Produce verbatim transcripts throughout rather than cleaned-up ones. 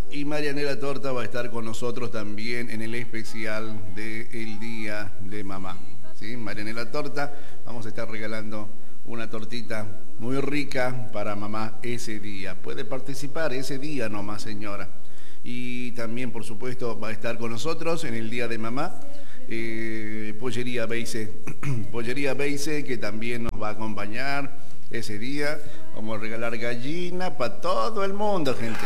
Y Marianela Torta va a estar con nosotros también en el especial del Día de Mamá. ¿Sí? Marianela Torta, vamos a estar regalando una tortita muy rica para mamá ese día. Puede participar ese día nomás, señora. Y también, por supuesto, va a estar con nosotros en el Día de Mamá eh, Pollería Beise. Pollería Beise, que también nos va a acompañar ese día. Vamos a regalar gallina para todo el mundo, gente.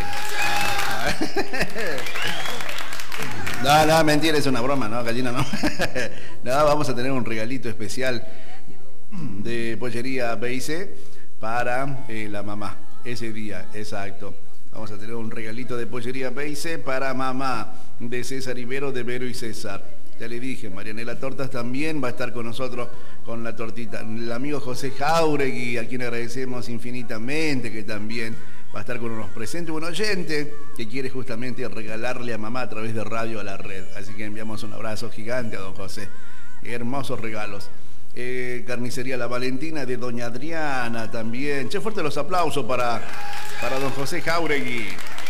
No, no, mentira, es una broma, no, gallina no. No, vamos a tener un regalito especial de Pollería Beise para eh, la mamá, ese día, exacto. Vamos a tener un regalito de Pollería Beise para mamá, de César Ibero, de Vero y César. Ya le dije, Marianela Tortas también va a estar con nosotros con la tortita. El amigo José Jauregui, a quien agradecemos infinitamente, que también va a estar con unos presentes, un oyente que quiere justamente regalarle a mamá a través de Radio a la Red. Así que enviamos un abrazo gigante a don José. Hermosos regalos. Eh, Carnicería La Valentina de doña Adriana también. Che, fuerte los aplausos para, para don José Jauregui.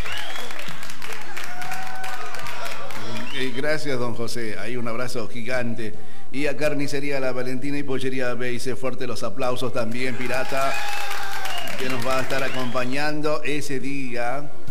Eh, gracias, don José. Ahí un abrazo gigante. Y a Carnicería La Valentina y Pollería Beise, fuerte los aplausos también, pirata, que nos va a estar acompañando ese día